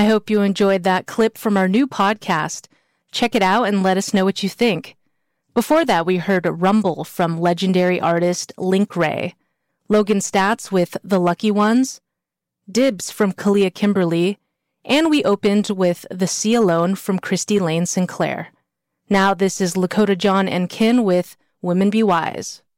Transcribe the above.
I hope you enjoyed that clip from our new podcast. Check it out and let us know what you think. Before that, we heard Rumble from legendary artist Link Wray, Logan Stats with The Lucky Ones, Dibs from Kalia Kimberly, and we opened with The Sea Alone from Christy Lane Sinclair. Now this is Lakota John and Kin with Women Be Wise.